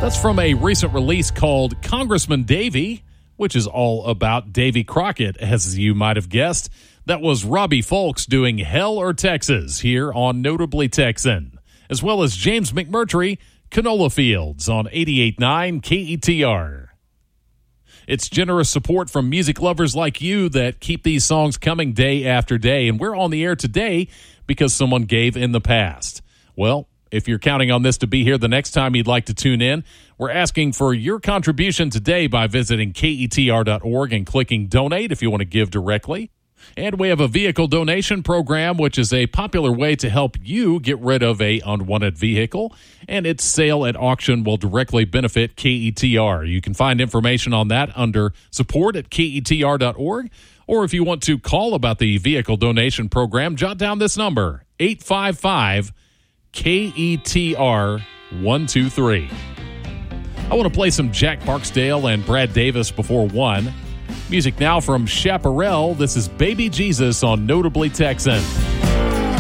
That's from a recent release called Congressman Davy, which is all about Davy Crockett, as you might have guessed. That was Robbie Fulks doing Hell or Texas here on Notably Texan, as well as James McMurtry, Canola Fields on 88.9 KETR. It's generous support from music lovers like you that keep these songs coming day after day, and we're on the air today because someone gave in the past. Well, if you're counting on this to be here the next time you'd like to tune in, we're asking for your contribution today by visiting KETR.org and clicking Donate if you want to give directly. And we have a vehicle donation program, which is a popular way to help you get rid of a unwanted vehicle, and its sale at auction will directly benefit KETR. You can find information on that under support at KETR.org, or if you want to call about the vehicle donation program, jot down this number, 855-KETR-123. I want to play some Jack Barksdale and Brad Davis before 1. Music now from Chaparral. This is Baby Jesus on Notably Texan.